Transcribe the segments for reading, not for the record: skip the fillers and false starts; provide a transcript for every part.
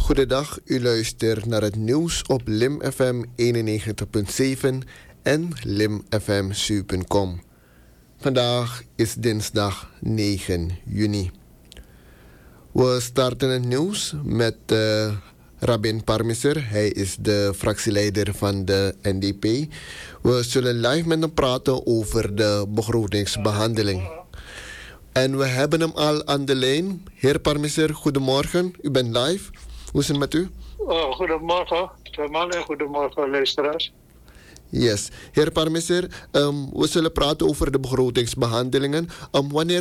Goedendag, u luistert naar het nieuws op Lim FM 91.7 en limfm7.com. Vandaag is dinsdag 9 juni. We starten het nieuws met Rabin Parmiser. Hij is de fractieleider van de NDP. We zullen live met hem praten over de begrotingsbehandeling. En we hebben hem al aan de lijn. Heer Parmiser, goedemorgen. U bent live. Hoe is het met u? Goedemorgen, en goedemorgen, luisteraars. Yes. Heer Parmiser, we zullen praten over de begrotingsbehandelingen. Wanneer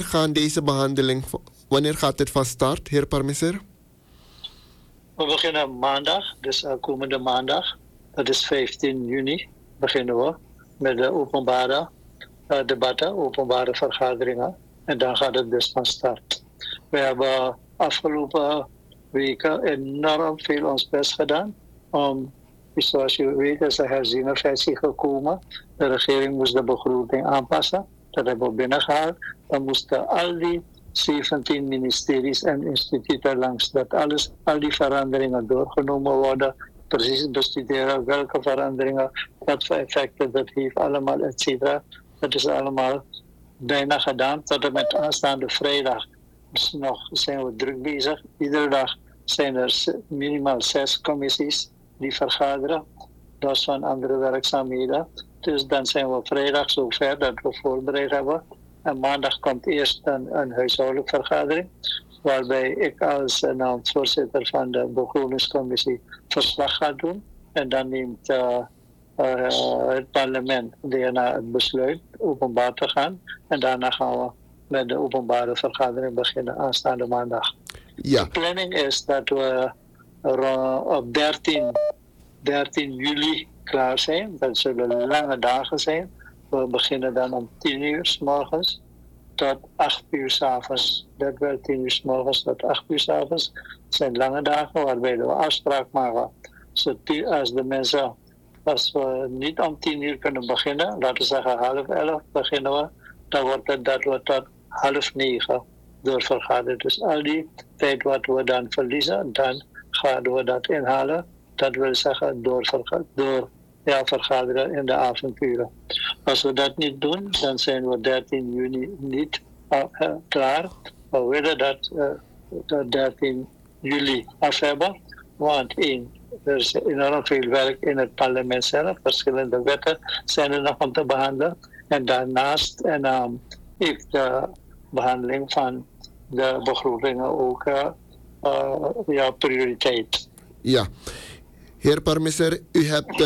gaat dit van start, heer Parmiser? We beginnen maandag, dus komende maandag. Dat is 15 juni, beginnen we met de openbare debatten, openbare vergaderingen. En dan gaat het dus van start. We hebben afgelopen weken enorm veel ons best gedaan. Zoals je weet is er herziene versie gekomen. De regering moest de begroting aanpassen. Dat hebben we binnengehaald. Dan moesten al die 17 ministeries en instituten langs dat al die veranderingen doorgenomen worden. Precies bestuderen welke veranderingen, wat voor effecten dat heeft, allemaal, et cetera. Dat is allemaal bijna gedaan. Tot en met aanstaande vrijdag zijn we druk bezig. Iedere dag zijn er minimaal 6 commissies die vergaderen. Dat is van andere werkzaamheden. Dus dan zijn we vrijdag zover dat we voorbereid hebben. En maandag komt eerst een huishoudelijke vergadering. Waarbij ik als voorzitter van de begrotingscommissie verslag ga doen. En dan neemt het parlement daarna het besluit openbaar te gaan. En daarna gaan we met de openbare vergadering beginnen aanstaande maandag. Ja. De planning is dat we op 13 juli klaar zijn. Dat zullen lange dagen zijn. We beginnen dan om 10 uur 's morgens tot 8 uur 's avonds. Dat wel 10 uur 's morgens tot 8 uur 's avonds. Het zijn lange dagen waarbij we afspraak maken. Als we niet om 10 uur kunnen beginnen, laten we zeggen 10:30 beginnen we, dan wordt het dat we tot 8:30 doorvergaderen. Dus al die tijd wat we dan verliezen, dan gaan we dat inhalen. Dat wil zeggen vergaderen in de avonduren. Als we dat niet doen, dan zijn we 13 juni niet klaar. We willen dat 13 juli af hebben. Want er is enorm veel werk in het parlement zelf. Verschillende wetten zijn er nog om te behandelen. En daarnaast heeft de behandeling van de begrotingen ook prioriteit. Ja. Heer Parmiser, u hebt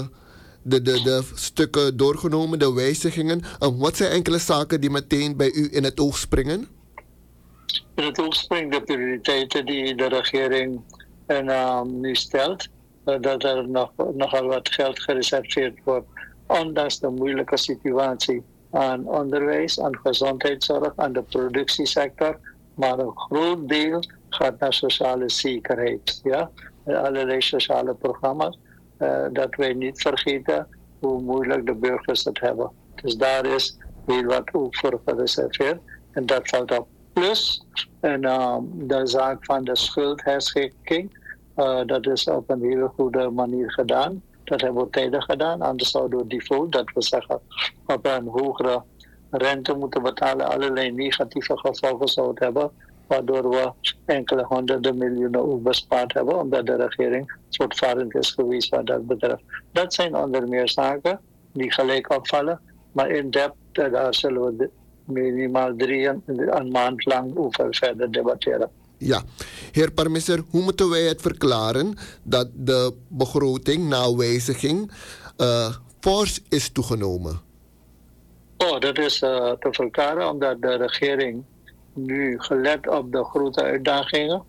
de stukken doorgenomen, de wijzigingen. Wat zijn enkele zaken die meteen bij u in het oog springen? In het oog springen de prioriteiten die de regering nu stelt. Dat er nogal wat geld gereserveerd wordt, ondanks de moeilijke situatie aan onderwijs, aan gezondheidszorg, aan de productiesector. Maar een groot deel gaat naar sociale zekerheid. Ja? Allerlei sociale programma's. Dat wij niet vergeten hoe moeilijk de burgers het hebben. Dus daar is heel wat ook voor gereserveerd. En dat valt op. Plus de zaak van de schuldherschikking. Dat is op een hele goede manier gedaan. Dat hebben we tijdig gedaan. Anders zouden we default, dat we zeggen, op een hogere rente moeten betalen. Allerlei negatieve gevolgen zouden hebben. Waardoor we enkele honderden miljoenen ook bespaard hebben. Omdat de regering voortvarend is geweest wat dat betreft. Dat zijn onder meer zaken die gelijk opvallen. Maar in depth, daar zullen we minimaal een maand lang over verder debatteren. Ja, heer Parmiser, hoe moeten wij het verklaren dat de begroting na wijziging fors is toegenomen? Dat is te verklaren omdat de regering nu, gelet op de grote uitdagingen,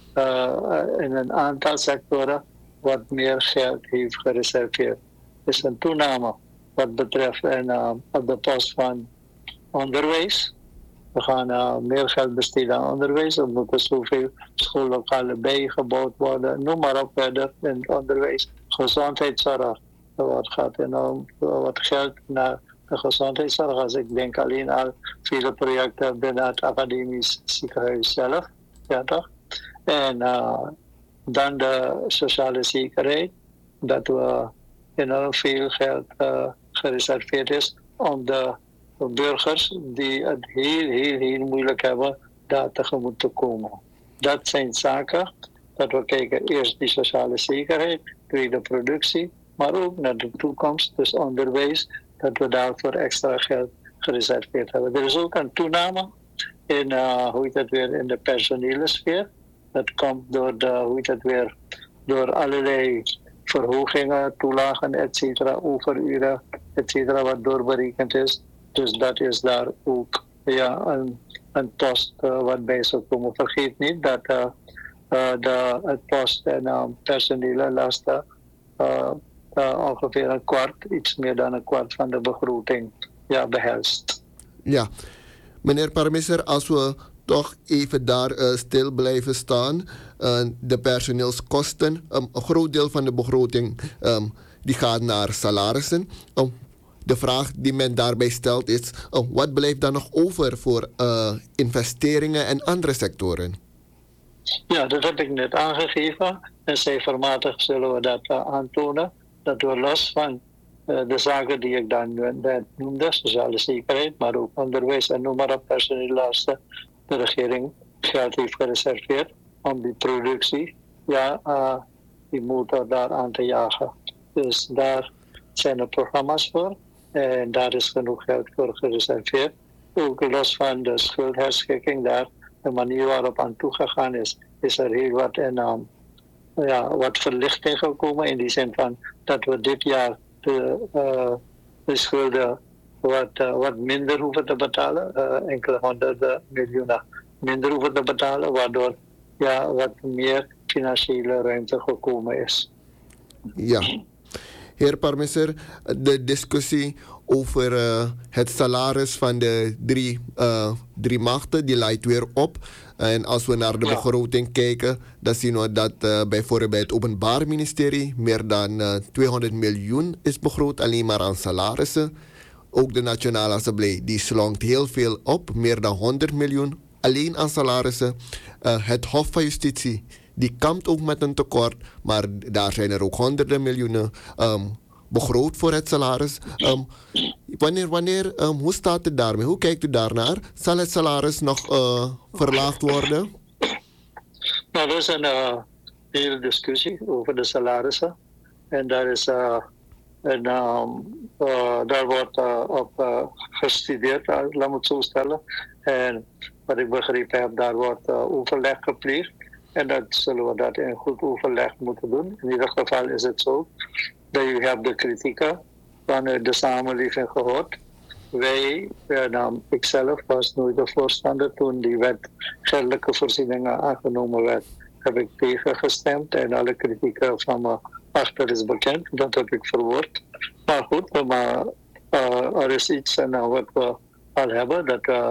in een aantal sectoren wat meer geld heeft gereserveerd. Er is een toename wat betreft op de post van onderwijs. We gaan meer geld besteden aan onderwijs. Er moeten zoveel schoollokalen bijgebouwd worden. Noem maar op verder in het onderwijs. Gezondheidszorg. Er gaat enorm wat geld naar de gezondheidszorg. Als ik denk alleen aan vele projecten binnen het academisch ziekenhuis zelf. Ja, toch? En Dan de sociale zekerheid, dat we enorm veel geld gereserveerd is om de burgers die het heel moeilijk hebben, daar tegemoet te komen. Dat zijn zaken dat we kijken, eerst die sociale zekerheid, tweede productie, maar ook naar de toekomst, dus onderwijs, dat we daarvoor extra geld gereserveerd hebben. Er is ook een toename in, in de personele sfeer. Dat komt door door allerlei verhogingen, toelagen, et cetera, overuren, et cetera, wat doorberekend is. Dus dat is daar ook een post wat bij zou komen. Vergeet niet dat het post en personele lasten ongeveer een kwart, iets meer dan een kwart van de begroting behelst. Ja, meneer Parmeser, als we toch even daar stil blijven staan. De personeelskosten, een groot deel van de begroting die gaat naar salarissen. De vraag die men daarbij stelt is, wat blijft dan nog over voor investeringen en andere sectoren? Ja, dat heb ik net aangegeven. En cijfermatig zullen we dat aantonen. Dat we los van de zaken die ik dan net noemde, sociale zekerheid, maar ook onderwijs en noem maar op, personeellasten, de regering geld heeft gereserveerd om die productie, die motor daar aan te jagen. Dus daar zijn er programma's voor en daar is genoeg geld voor gereserveerd. Ook los van de schuldherschikking daar, de manier waarop aan toegegaan is er heel wat wat verlichting gekomen in die zin van dat we dit jaar de schulden wat minder hoeven te betalen, enkele honderden miljoenen minder hoeven te betalen, waardoor wat meer financiële ruimte gekomen is. Ja. Heer Parmeser, de discussie over het salaris van de drie machten, die leidt weer op. En als we naar de begroting kijken, dan zien we dat bijvoorbeeld bij het Openbaar Ministerie meer dan 200 miljoen is begroot, alleen maar aan salarissen. Ook de Nationale Assemblée, die slongt heel veel op, meer dan 100 miljoen, alleen aan salarissen. Het Hof van Justitie, die kampt ook met een tekort, maar daar zijn er ook honderden miljoenen begroot voor het salaris. Hoe staat het daarmee? Hoe kijkt u daarnaar? Zal het salaris nog verlaagd worden? Nou, er is een hele discussie over de salarissen. En daar is daar wordt op gestudeerd, laat me het zo stellen. En wat ik begrepen heb, daar wordt overleg gepleegd. En dat zullen we dat in goed overleg moeten doen. In ieder geval is het zo dat je hebt de kritieken van de samenleving gehoord. Ikzelf was nooit de voorstander toen die wet geldelijke voorzieningen aangenomen werd. Heb ik tegengestemd en alle kritieken van me achter is bekend. Dat heb ik verwoord. Maar goed, er is iets wat we al hebben.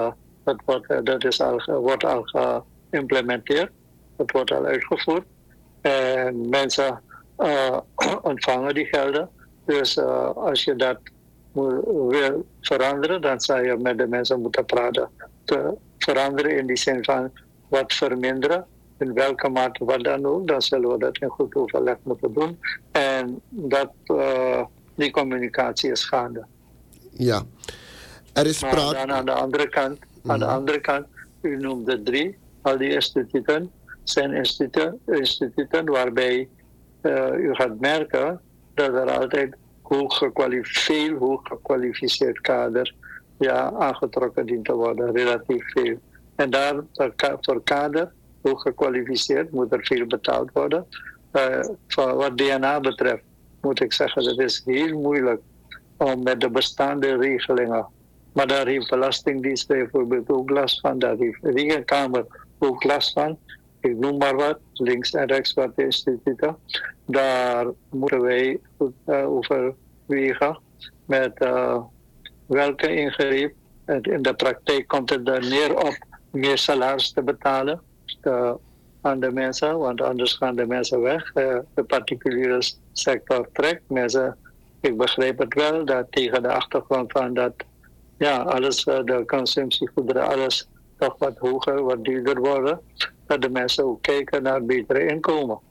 Wordt al geïmplementeerd. Het wordt al uitgevoerd. En mensen ontvangen die gelden. Dus als je dat wil veranderen, dan zou je met de mensen moeten praten. Te veranderen in die zin van wat verminderen. In welke mate wat dan ook, dan zullen we dat in goed overleg moeten doen. En die communicatie is gaande. Ja. Er is sprake. Maar dan aan de andere kant, u noemde 3, al die instituten zijn instituten waarbij u gaat merken dat er altijd veel hoog gekwalificeerd kader aangetrokken dient te worden, relatief veel. En daar voor kader, hoog gekwalificeerd, moet er veel betaald worden. Wat DNA betreft moet ik zeggen, dat is heel moeilijk om met de bestaande regelingen. Maar daar heeft Belastingdienst bijvoorbeeld ook last van, daar heeft de Rekenkamer ook last van. Ik noem maar wat, links en rechts wat instituten. Daar moeten wij overwegen met welke ingreep. In de praktijk komt het er neer op meer salaris te betalen aan de mensen, want anders gaan de mensen weg. De particuliere sector trekt. Mensen, ik begrijp het wel, dat tegen de achtergrond van dat alles, de consumptiegoederen, alles toch wat hoger, wat duurder worden. Dat de mensen ook kijken naar betere inkomen.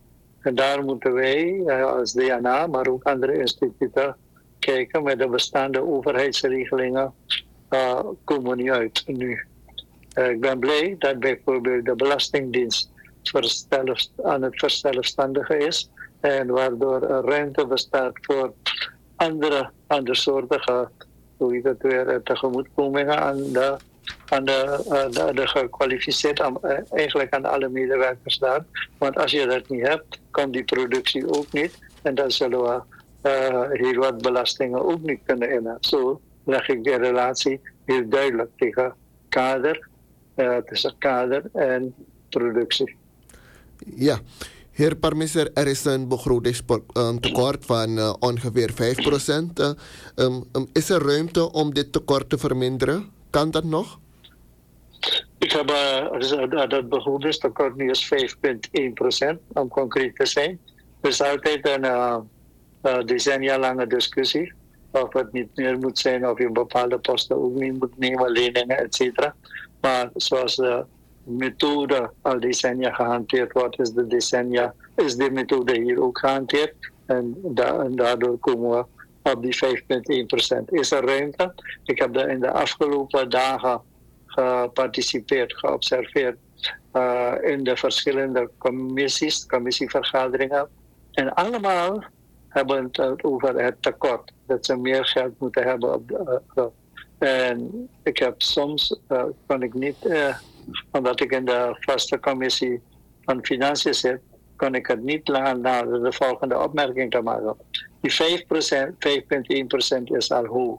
En daar moeten wij als DNA, maar ook andere instituten, kijken met de bestaande overheidsregelingen. Komen we niet uit nu. Ik ben blij dat bijvoorbeeld de Belastingdienst aan het verzelfstandigen is. En waardoor er ruimte bestaat voor andersoortige tegemoetkomingen aan de gekwalificeerd, eigenlijk aan alle medewerkers daar. Want als je dat niet hebt, komt die productie ook niet. En dan zullen we heel wat belastingen ook niet kunnen innen. Zo leg ik de relatie heel duidelijk tussen kader en productie. Ja, heer Parmeser, er is een begrotingstekort van ongeveer 5%. Is er ruimte om dit tekort te verminderen? Kan dat nog? Ik heb dat begrotingstekort nu is 5,1%, om concreet te zijn. Er is altijd een decennia lange discussie of het niet meer moet zijn, of je bepaalde posten ook niet moet nemen, leningen, etc. Maar zoals de methode al decennia gehanteerd wordt, is de methode hier ook gehanteerd. En daardoor komen we op die 5,1%. Is er ruimte? Ik heb in de afgelopen dagen geobserveerd in de verschillende commissievergaderingen. En allemaal hebben het over het tekort. Dat ze meer geld moeten hebben. En ik heb soms, kan ik niet, omdat ik in de vaste commissie van Financiën zit, kan ik het niet naar de volgende opmerking te maken. Die 5,1% is al hoog.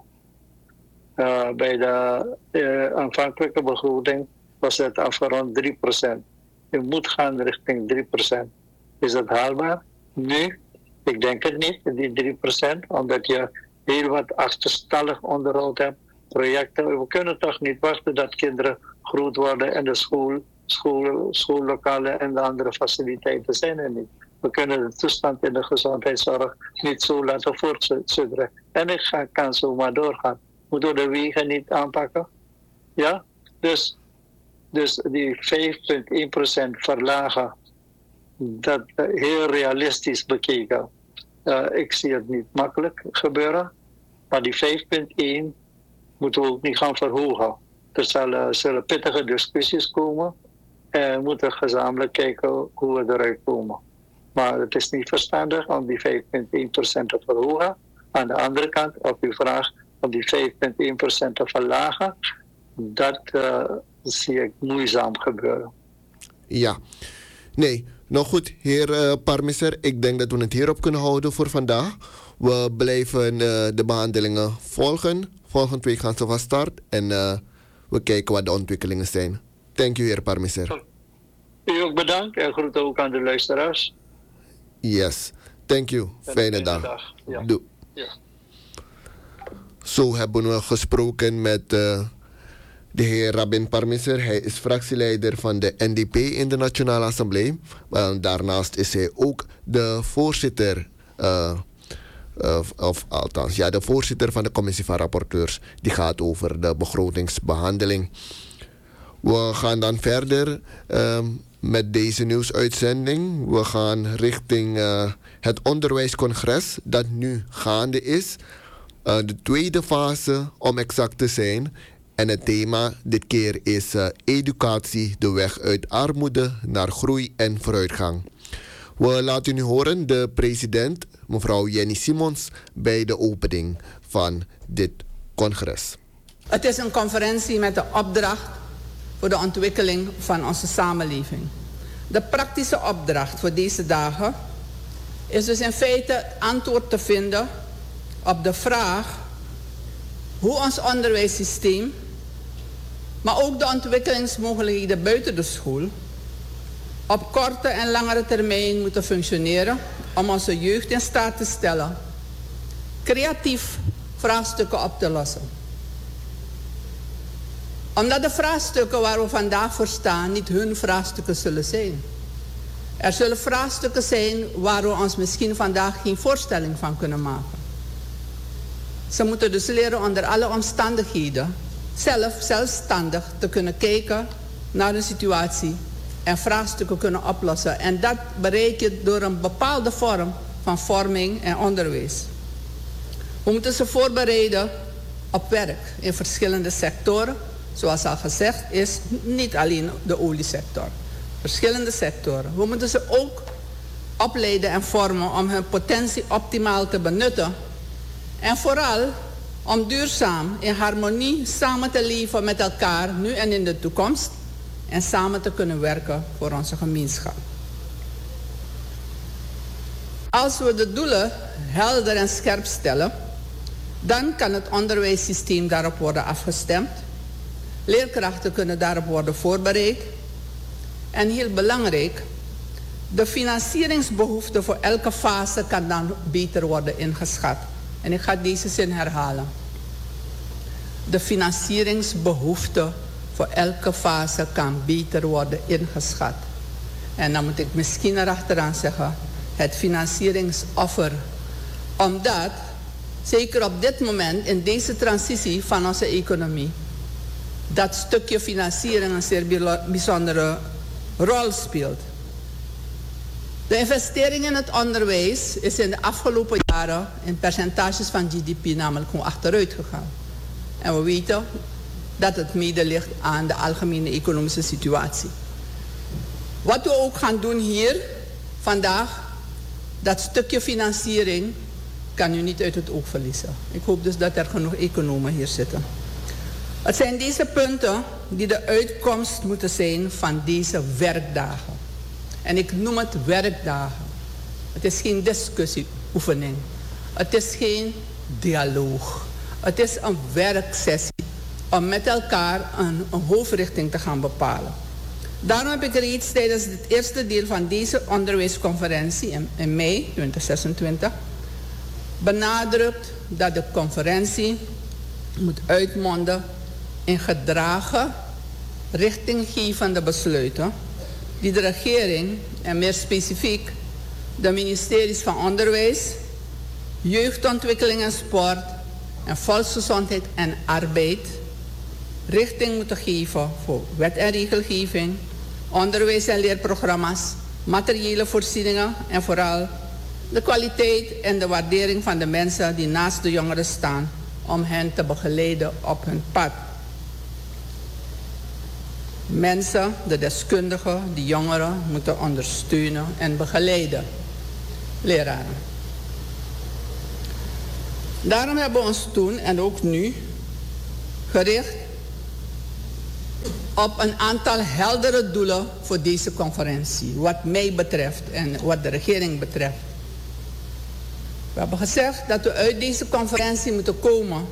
Bij de aanvankelijke begroting was het afgerond 3%. Je moet gaan richting 3%. Is dat haalbaar? Nu, ik denk het niet, die 3%, omdat je heel wat achterstallig onderhoud hebt. Projecten. We kunnen toch niet wachten dat kinderen groot worden en de schoollokalen en de andere faciliteiten zijn er niet. We kunnen de toestand in de gezondheidszorg niet zo laten voortsudderen. En ik kan zo maar doorgaan. Moeten we de wegen niet aanpakken? Ja? Dus die 5,1% verlagen, dat heel realistisch bekeken. Ik zie het niet makkelijk gebeuren. Maar die 5,1 moeten we ook niet gaan verhogen. Er zullen pittige discussies komen. En we moeten gezamenlijk kijken hoe we eruit komen. Maar het is niet verstandig om die 5,1% te verhogen. Aan de andere kant, op uw vraag om die 5,1% te verlagen, dat zie ik moeizaam gebeuren. Ja, nee. Nou goed, heer Parmeser, ik denk dat we het hierop kunnen houden voor vandaag. We blijven de behandelingen volgen. Volgende week gaan ze van start en we kijken wat de ontwikkelingen zijn. Thank you, heer Parmeser. U ook bedankt en groeten ook aan de luisteraars. Yes, thank you. Fijne dag. Ja. Doei. Ja. Zo hebben we gesproken met de heer Rabin Parmeser. Hij is fractieleider van de NDP in de Nationale Assemblée. Daarnaast is hij ook de voorzitter, de voorzitter van de commissie van rapporteurs. Die gaat over de begrotingsbehandeling. We gaan dan verder met deze nieuwsuitzending. We gaan richting het onderwijscongres dat nu gaande is. De tweede fase, om exact te zijn. En het thema dit keer is educatie, de weg uit armoede naar groei en vooruitgang. We laten u horen de president, mevrouw Jenny Simons, bij de opening van dit congres. Het is een conferentie met de opdracht voor de ontwikkeling van onze samenleving. De praktische opdracht voor deze dagen is dus in feite antwoord te vinden op de vraag hoe ons onderwijssysteem, maar ook de ontwikkelingsmogelijkheden buiten de school, op korte en langere termijn moeten functioneren om onze jeugd in staat te stellen creatief vraagstukken op te lossen. Omdat de vraagstukken waar we vandaag voor staan niet hun vraagstukken zullen zijn. Er zullen vraagstukken zijn waar we ons misschien vandaag geen voorstelling van kunnen maken. Ze moeten dus leren onder alle omstandigheden zelfstandig te kunnen kijken naar de situatie en vraagstukken kunnen oplossen. En dat bereik je door een bepaalde vorm van vorming en onderwijs. We moeten ze voorbereiden op werk in verschillende sectoren. Zoals al gezegd is, niet alleen de oliesector. Verschillende sectoren. We moeten ze ook opleiden en vormen om hun potentie optimaal te benutten. En vooral om duurzaam in harmonie samen te leven met elkaar, nu en in de toekomst. En samen te kunnen werken voor onze gemeenschap. Als we de doelen helder en scherp stellen, dan kan het onderwijssysteem daarop worden afgestemd. Leerkrachten kunnen daarop worden voorbereid. En heel belangrijk, de financieringsbehoefte voor elke fase kan dan beter worden ingeschat. En ik ga deze zin herhalen. De financieringsbehoefte voor elke fase kan beter worden ingeschat. En dan moet ik misschien erachteraan zeggen, het financieringsoffer. Omdat, zeker op dit moment, in deze transitie van onze economie, dat stukje financiering een zeer bijzondere rol speelt. De investering in het onderwijs is in de afgelopen jaren in percentages van GDP namelijk gewoon achteruit gegaan. En we weten dat het mede ligt aan de algemene economische situatie. Wat we ook gaan doen hier vandaag, dat stukje financiering kan u niet uit het oog verliezen. Ik hoop dus dat er genoeg economen hier zitten. Het zijn deze punten die de uitkomst moeten zijn van deze werkdagen. En ik noem het werkdagen. Het is geen discussieoefening. Het is geen dialoog. Het is een werksessie om met elkaar een hoofdrichting te gaan bepalen. Daarom heb ik reeds tijdens het eerste deel van deze onderwijsconferentie in mei 2026 benadrukt dat de conferentie moet uitmonden in gedragen, richtinggevende besluiten die de regering en meer specifiek de ministeries van Onderwijs, Jeugdontwikkeling en Sport en Volksgezondheid en Arbeid richting moeten geven voor wet en regelgeving, onderwijs- en leerprogramma's, materiële voorzieningen en vooral de kwaliteit en de waardering van de mensen die naast de jongeren staan om hen te begeleiden op hun pad. Mensen, de deskundigen, die jongeren moeten ondersteunen en begeleiden. Leraren. Daarom hebben we ons toen en ook nu gericht op een aantal heldere doelen voor deze conferentie. Wat mij betreft en wat de regering betreft. We hebben gezegd dat we uit deze conferentie moeten komen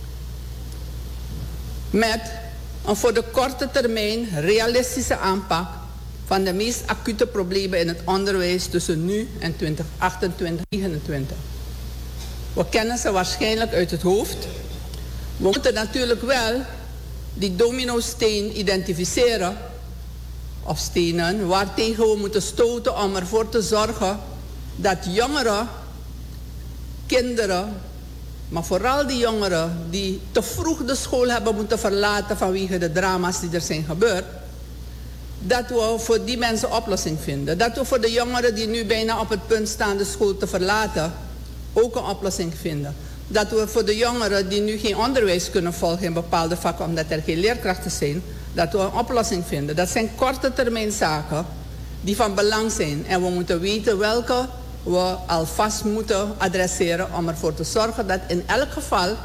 met een voor de korte termijn realistische aanpak van de meest acute problemen in het onderwijs tussen nu en 2028, 2029. We kennen ze waarschijnlijk uit het hoofd. We moeten natuurlijk wel die domino-steen identificeren, of stenen, waartegen we moeten stoten om ervoor te zorgen dat jongeren, kinderen, maar vooral die jongeren die te vroeg de school hebben moeten verlaten vanwege de drama's die er zijn gebeurd, dat we voor die mensen oplossing vinden. Dat we voor de jongeren die nu bijna op het punt staan de school te verlaten, ook een oplossing vinden. Dat we voor de jongeren die nu geen onderwijs kunnen volgen in bepaalde vakken omdat er geen leerkrachten zijn, dat we een oplossing vinden. Dat zijn korte termijn zaken die van belang zijn. En we moeten weten welke we alvast moeten adresseren om ervoor te zorgen dat in elk geval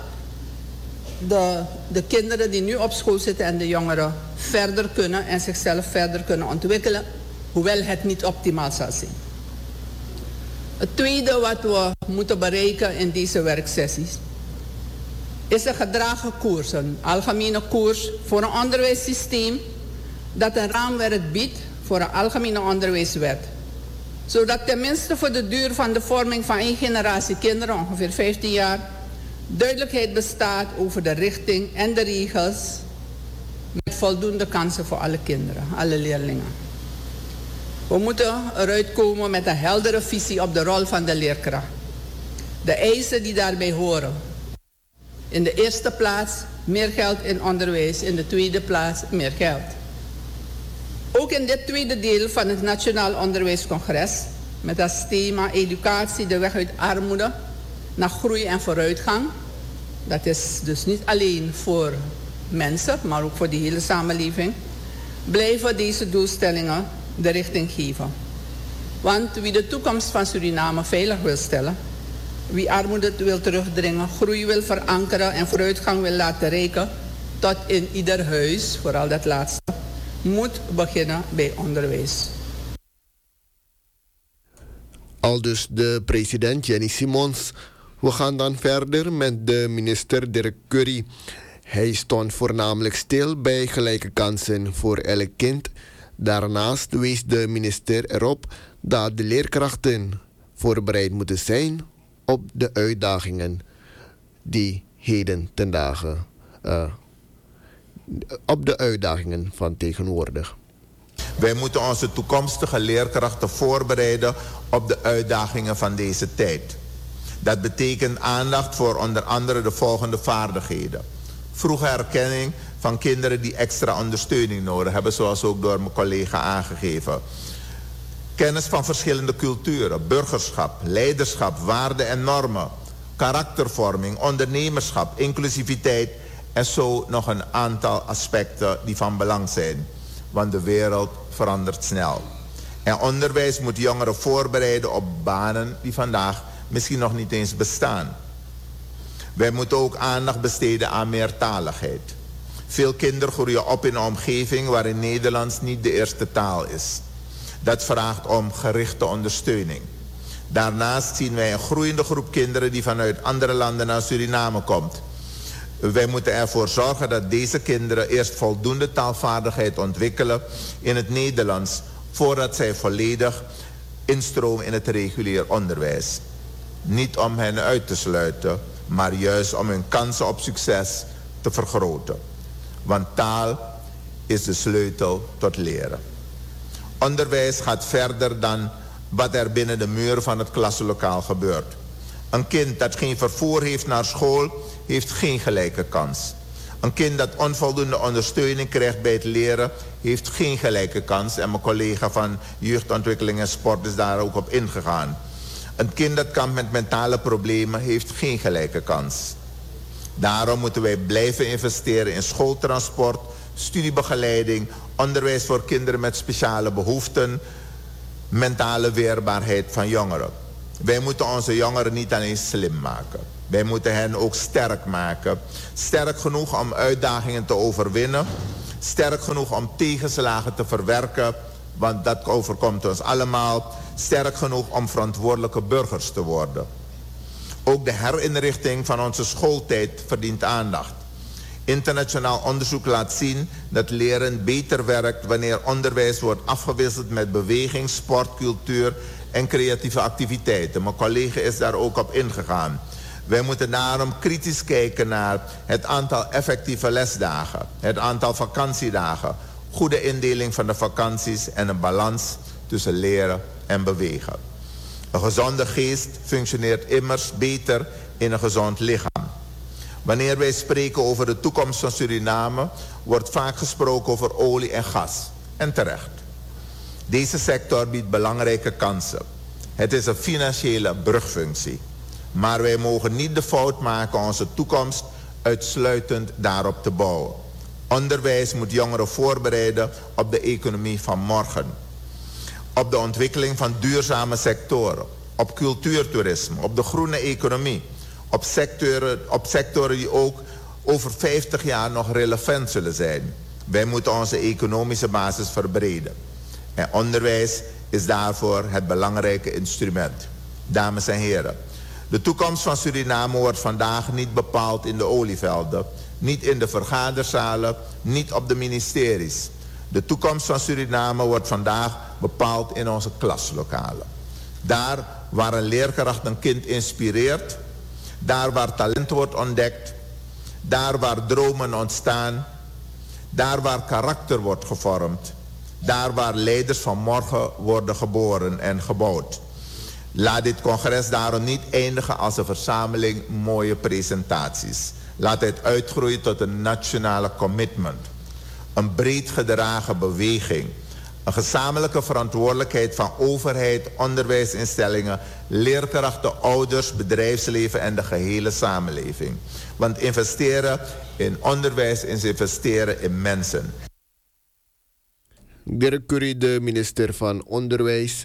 de kinderen die nu op school zitten en de jongeren verder kunnen en zichzelf verder kunnen ontwikkelen, hoewel het niet optimaal zal zijn. Het tweede wat we moeten bereiken in deze werksessies is een gedragen koers, een algemene koers voor een onderwijssysteem dat een raamwerk biedt voor een algemene onderwijswet. Zodat tenminste voor de duur van de vorming van één generatie kinderen, ongeveer 15 jaar, duidelijkheid bestaat over de richting en de regels met voldoende kansen voor alle kinderen, alle leerlingen. We moeten eruit komen met een heldere visie op de rol van de leerkracht. De eisen die daarbij horen. In de eerste plaats meer geld in onderwijs, in de tweede plaats meer geld. Ook in dit tweede deel van het Nationaal Onderwijscongres, met als thema educatie de weg uit armoede naar groei en vooruitgang. Dat is dus niet alleen voor mensen, maar ook voor de hele samenleving. Blijven deze doelstellingen de richting geven. Want wie de toekomst van Suriname veilig wil stellen, wie armoede wil terugdringen, groei wil verankeren en vooruitgang wil laten reiken tot in ieder huis, vooral dat laatste, moet beginnen bij onderwijs. Aldus de president Jenny Simons. We gaan dan verder met de minister Dirk Currie. Hij stond voornamelijk stil bij gelijke kansen voor elk kind. Daarnaast wees de minister erop dat de leerkrachten voorbereid moeten zijn op de uitdagingen die heden ten dagen op de uitdagingen van tegenwoordig. Wij moeten onze toekomstige leerkrachten voorbereiden op de uitdagingen van deze tijd. Dat betekent aandacht voor onder andere de volgende vaardigheden. Vroege herkenning van kinderen die extra ondersteuning nodig hebben, zoals ook door mijn collega aangegeven. Kennis van verschillende culturen, burgerschap, leiderschap, waarden en normen, karaktervorming, ondernemerschap, inclusiviteit en zo nog een aantal aspecten die van belang zijn. Want de wereld verandert snel. En onderwijs moet jongeren voorbereiden op banen die vandaag misschien nog niet eens bestaan. Wij moeten ook aandacht besteden aan meertaligheid. Veel kinderen groeien op in een omgeving waarin Nederlands niet de eerste taal is. Dat vraagt om gerichte ondersteuning. Daarnaast zien wij een groeiende groep kinderen die vanuit andere landen naar Suriname komt. Wij moeten ervoor zorgen dat deze kinderen eerst voldoende taalvaardigheid ontwikkelen in het Nederlands, voordat zij volledig instromen in het regulier onderwijs. Niet om hen uit te sluiten, maar juist om hun kansen op succes te vergroten. Want taal is de sleutel tot leren. Onderwijs gaat verder dan wat er binnen de muren van het klaslokaal gebeurt. Een kind dat geen vervoer heeft naar school, heeft geen gelijke kans. Een kind dat onvoldoende ondersteuning krijgt bij het leren, heeft geen gelijke kans. En mijn collega van Jeugdontwikkeling en Sport is daar ook op ingegaan. Een kind dat kampt met mentale problemen, heeft geen gelijke kans. Daarom moeten wij blijven investeren in schooltransport, studiebegeleiding, onderwijs voor kinderen met speciale behoeften, mentale weerbaarheid van jongeren. Wij moeten onze jongeren niet alleen slim maken. Wij moeten hen ook sterk maken. Sterk genoeg om uitdagingen te overwinnen. Sterk genoeg om tegenslagen te verwerken. Want dat overkomt ons allemaal. Sterk genoeg om verantwoordelijke burgers te worden. Ook de herinrichting van onze schooltijd verdient aandacht. Internationaal onderzoek laat zien dat leren beter werkt wanneer onderwijs wordt afgewisseld met beweging, sport, cultuur en creatieve activiteiten. Mijn collega is daar ook op ingegaan. Wij moeten daarom kritisch kijken naar het aantal effectieve lesdagen, het aantal vakantiedagen, goede indeling van de vakanties en een balans tussen leren en bewegen. Een gezonde geest functioneert immers beter in een gezond lichaam. Wanneer wij spreken over de toekomst van Suriname, wordt vaak gesproken over olie en gas. En terecht. Deze sector biedt belangrijke kansen. Het is een financiële brugfunctie. Maar wij mogen niet de fout maken onze toekomst uitsluitend daarop te bouwen. Onderwijs moet jongeren voorbereiden op de economie van morgen. Op de ontwikkeling van duurzame sectoren. Op cultuurtoerisme, op de groene economie. Op sectoren die ook over 50 jaar nog relevant zullen zijn. Wij moeten onze economische basis verbreden. En onderwijs is daarvoor het belangrijke instrument. Dames en heren, de toekomst van Suriname wordt vandaag niet bepaald in de olievelden, niet in de vergaderzalen, niet op de ministeries. De toekomst van Suriname wordt vandaag bepaald in onze klaslokalen. Daar waar een leerkracht een kind inspireert, daar waar talent wordt ontdekt, daar waar dromen ontstaan, daar waar karakter wordt gevormd, daar waar leiders van morgen worden geboren en gebouwd. Laat dit congres daarom niet eindigen als een verzameling mooie presentaties. Laat het uitgroeien tot een nationale commitment. Een breed gedragen beweging. Een gezamenlijke verantwoordelijkheid van overheid, onderwijsinstellingen, leerkrachten, ouders, bedrijfsleven en de gehele samenleving. Want investeren in onderwijs is investeren in mensen. Dirk Currie, de minister van Onderwijs.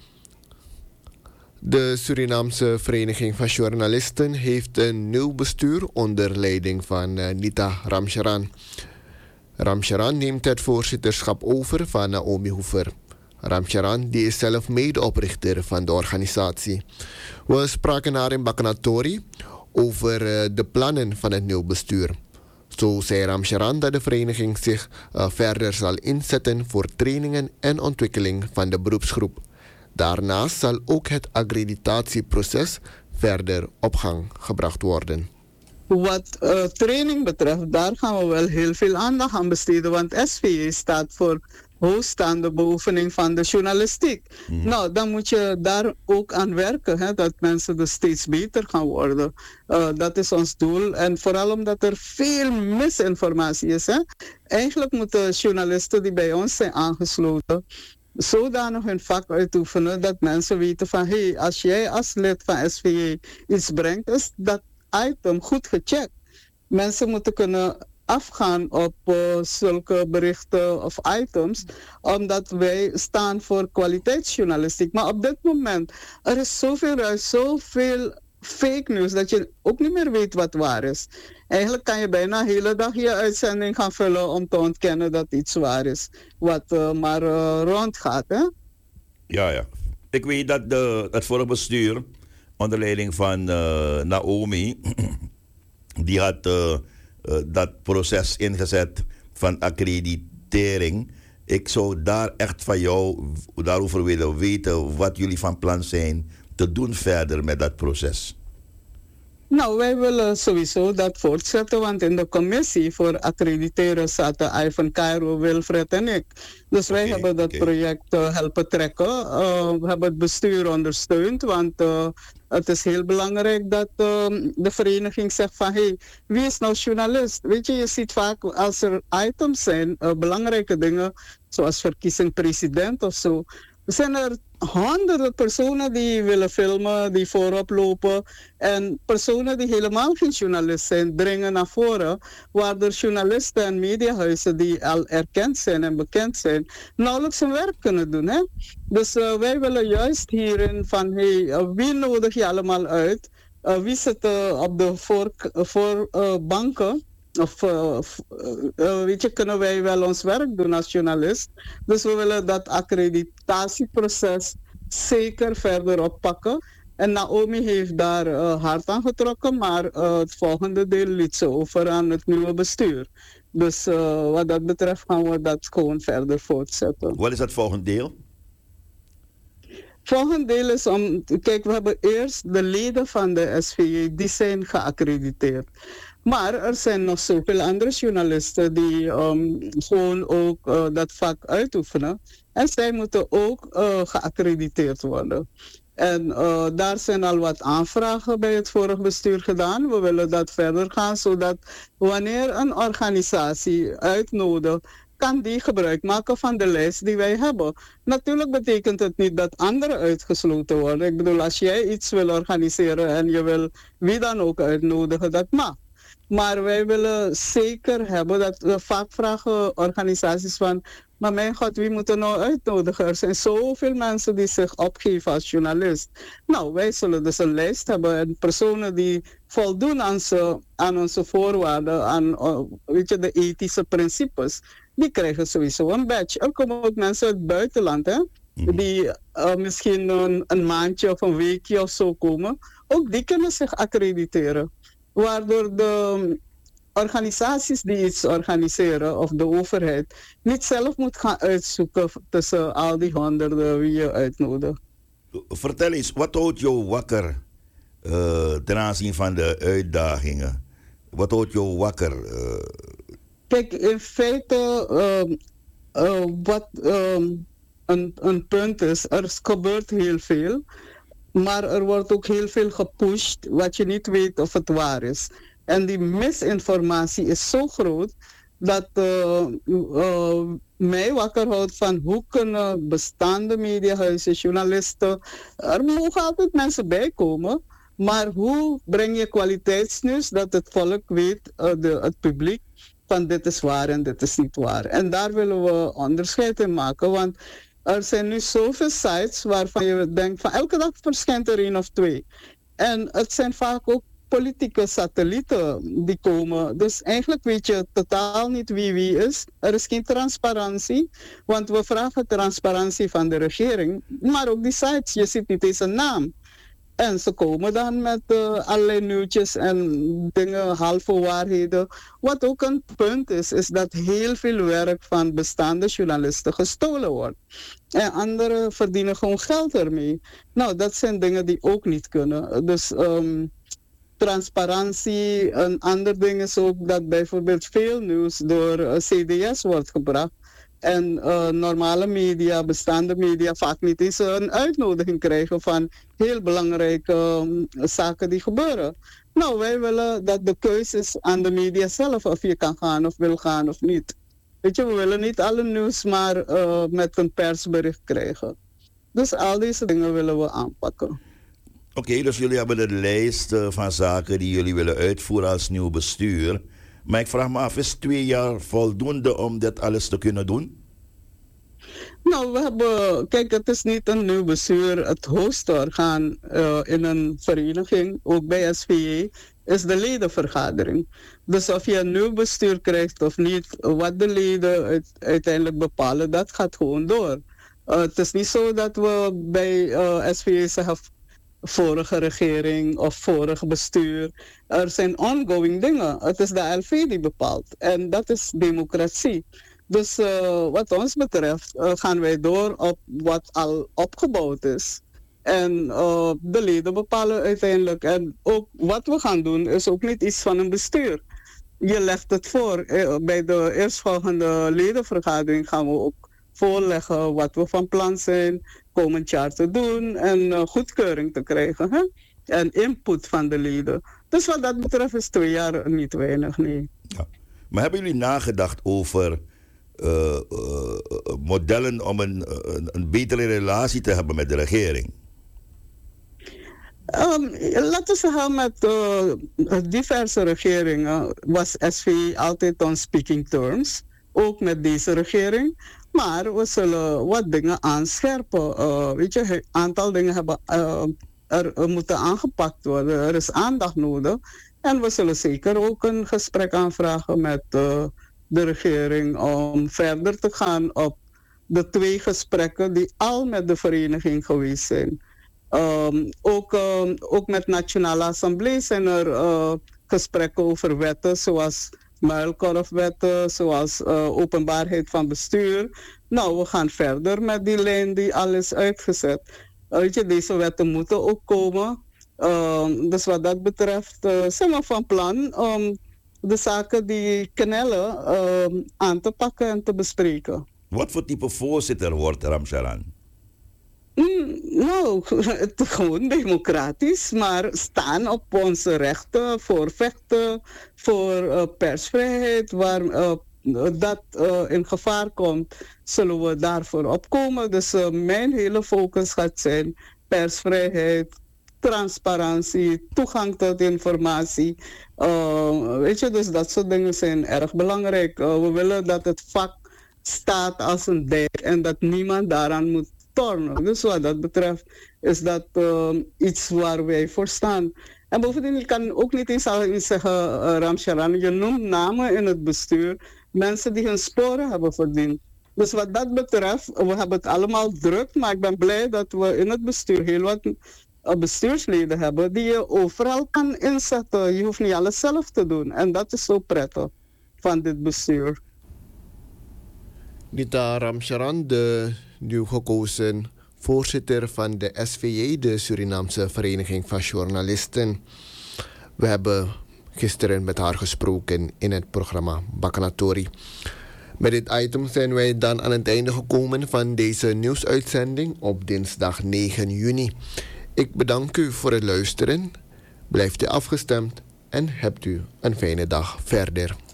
De Surinaamse Vereniging van Journalisten heeft een nieuw bestuur onder leiding van Nita Ramcharan. Ramcharan neemt het voorzitterschap over van Naomi Hoever. Ramcharan die is zelf medeoprichter van de organisatie. We spraken haar in Bakanatori over de plannen van het nieuw bestuur. Zo zei Ramcharan dat de vereniging zich verder zal inzetten voor trainingen en ontwikkeling van de beroepsgroep. Daarnaast zal ook het accreditatieproces verder op gang gebracht worden. Wat training betreft, daar gaan we wel heel veel aandacht aan besteden. Want SVJ staat voor hoogstaande beoefening van de journalistiek. Nou, dan moet je daar ook aan werken, hè, dat mensen dus steeds beter gaan worden. Dat is ons doel. En vooral omdat er veel misinformatie is. Hè. Eigenlijk moeten journalisten die bij ons zijn aangesloten zodanig hun vak uitoefenen dat mensen weten van hey, als jij als lid van SVJ iets brengt, is dat item goed gecheckt. Mensen moeten kunnen afgaan op zulke berichten of items, omdat wij staan voor kwaliteitsjournalistiek. Maar op dit moment, er is zoveel ruis, zoveel fake news, dat je ook niet meer weet wat waar is. Eigenlijk kan je bijna de hele dag je uitzending gaan vullen om te ontkennen dat iets waar is, wat maar rondgaat. Hè? Ja. Ik weet dat het vorige bestuur, onder leiding van Naomi, die had dat proces ingezet van accreditering. Ik zou daar echt van jou daarover willen weten wat jullie van plan zijn te doen verder met dat proces. Nou, wij willen sowieso dat voortzetten, want in de commissie voor accrediteren zaten Ivan Cairo, Wilfred en ik. Dus wij hebben dat project helpen trekken. We hebben het bestuur ondersteund, want het is heel belangrijk dat de vereniging zegt van hey, wie is nou journalist? Weet je, je ziet vaak als er items zijn, belangrijke dingen, zoals verkiezing president of zo, zijn er honderden personen die willen filmen, die voorop lopen. En personen die helemaal geen journalist zijn, dringen naar voren. Waardoor journalisten en mediahuizen die al erkend zijn en bekend zijn, nauwelijks hun werk kunnen doen. Hè? Dus wij willen juist hierin van, hey, wie nodig je allemaal uit? Wie zit op de voorbanken? Of weet je, kunnen wij wel ons werk doen als journalist. Dus we willen dat accreditatieproces zeker verder oppakken. En Naomi heeft daar hard aan getrokken, maar het volgende deel liet ze over aan het nieuwe bestuur. Dus wat dat betreft gaan we dat gewoon verder voortzetten. Wat is dat volgende deel? Volgende deel is om, kijk, we hebben eerst de leden van de SVJ, die zijn geaccrediteerd. Maar er zijn nog zoveel andere journalisten die gewoon ook dat vak uitoefenen. En zij moeten ook geaccrediteerd worden. En daar zijn al wat aanvragen bij het vorige bestuur gedaan. We willen dat verder gaan, zodat wanneer een organisatie uitnodigt, kan die gebruik maken van de lijst die wij hebben. Natuurlijk betekent het niet dat anderen uitgesloten worden. Ik bedoel, als jij iets wil organiseren en je wil wie dan ook uitnodigen, dat mag. Maar wij willen zeker hebben dat we vaak vragen organisaties van, maar mijn god, wie moet er nou uitnodigen? Er zijn zoveel mensen die zich opgeven als journalist. Nou, wij zullen dus een lijst hebben en personen die voldoen aan onze voorwaarden, aan weet je, de ethische principes, die krijgen sowieso een badge. Er komen ook mensen uit het buitenland, hè, die misschien een maandje of een weekje of zo komen. Ook die kunnen zich accrediteren. Waardoor de organisaties die iets organiseren, of de overheid, niet zelf moet gaan uitzoeken tussen al die honderden wie je uitnodigt. Vertel eens, wat houdt jou wakker ten aanzien van de uitdagingen? Wat houdt jou wakker? Kijk, in feite, wat een punt is, er gebeurt heel veel. Maar er wordt ook heel veel gepusht wat je niet weet of het waar is. En die misinformatie is zo groot dat mij wakker houdt van hoe kunnen bestaande mediahuizen, journalisten, er mogen altijd mensen bij komen, maar hoe breng je kwaliteitsnieuws dat het volk weet, het publiek, van dit is waar en dit is niet waar. En daar willen we onderscheid in maken, want er zijn nu zoveel sites waarvan je denkt van elke dag verschijnt er 1 of 2. En het zijn vaak ook politieke satellieten die komen. Dus eigenlijk weet je totaal niet wie is. Er is geen transparantie, want we vragen transparantie van de regering. Maar ook die sites, je ziet niet eens een naam. En ze komen dan met allerlei nieuwtjes en dingen, halve waarheden. Wat ook een punt is dat heel veel werk van bestaande journalisten gestolen wordt. En anderen verdienen gewoon geld ermee. Nou, dat zijn dingen die ook niet kunnen. Dus transparantie, een ander ding is ook dat bijvoorbeeld veel nieuws door CDS wordt gebracht. En normale media, bestaande media, vaak niet eens een uitnodiging krijgen van heel belangrijke zaken die gebeuren. Nou, wij willen dat de keuze is aan de media zelf of je kan gaan of wil gaan of niet. Weet je, we willen niet alle nieuws maar met een persbericht krijgen. Dus al deze dingen willen we aanpakken. Oké, dus jullie hebben een lijst van zaken die jullie willen uitvoeren als nieuw bestuur. Maar ik vraag me af, is 2 jaar voldoende om dit alles te kunnen doen? Nou, we hebben, kijk, het is niet een nieuw bestuur. Het hoogste orgaan in een vereniging, ook bij SVJ, is de ledenvergadering. Dus of je een nieuw bestuur krijgt of niet, wat de leden uiteindelijk bepalen, dat gaat gewoon door. Het is niet zo dat we bij SVJ zeggen vorige regering of vorig bestuur. Er zijn ongoing dingen. Het is de LV die bepaalt. En dat is democratie. Dus wat ons betreft gaan wij door op wat al opgebouwd is. En de leden bepalen uiteindelijk. En ook wat we gaan doen is ook niet iets van een bestuur. Je legt het voor. Bij de eerstvolgende ledenvergadering gaan we ook voorleggen wat we van plan zijn komend jaar te doen en goedkeuring te krijgen. Hè? En input van de leden. Dus wat dat betreft is 2 jaar niet weinig, nee. Ja. Maar hebben jullie nagedacht over modellen om een betere relatie te hebben met de regering? Laten we zeggen, met diverse regeringen was SV altijd on speaking terms. Ook met deze regering. Maar we zullen wat dingen aanscherpen. Weet je, een aantal dingen hebben, er moeten aangepakt worden. Er is aandacht nodig. En we zullen zeker ook een gesprek aanvragen met de regering om verder te gaan op de 2 gesprekken die al met de vereniging geweest zijn. Ook met Nationale Assemblée zijn er gesprekken over wetten zoals muilkorfwetten, zoals openbaarheid van bestuur. Nou, we gaan verder met die lijn die al is uitgezet. Weet je, deze wetten moeten ook komen. Dus wat dat betreft zijn we van plan om de zaken die knellen aan te pakken en te bespreken. Wat voor type voorzitter wordt Ramcharan? Nou, gewoon democratisch, maar staan op onze rechten, voorvechten voor persvrijheid. Waar dat in gevaar komt, zullen we daarvoor opkomen. Dus mijn hele focus gaat zijn persvrijheid, transparantie, toegang tot informatie. Weet je, dus dat soort dingen zijn erg belangrijk. We willen dat het vak staat als een dijk en dat niemand daaraan moet tornen. Dus wat dat betreft is dat iets waar wij voor staan. En bovendien, ik kan ook niet eens zeggen, Ramcharan, je noemt namen in het bestuur, mensen die hun sporen hebben verdiend. Dus wat dat betreft, we hebben het allemaal druk, maar ik ben blij dat we in het bestuur heel wat bestuursleden hebben die je overal kan inzetten. Je hoeft niet alles zelf te doen. En dat is zo prettig van dit bestuur. Nita Ramcharan, de nieuw gekozen voorzitter van de SVJ, de Surinaamse Vereniging van Journalisten. We hebben gisteren met haar gesproken in het programma Bakanatori. Met dit item zijn wij dan aan het einde gekomen van deze nieuwsuitzending op dinsdag 9 juni. Ik bedank u voor het luisteren. Blijft u afgestemd en hebt u een fijne dag verder.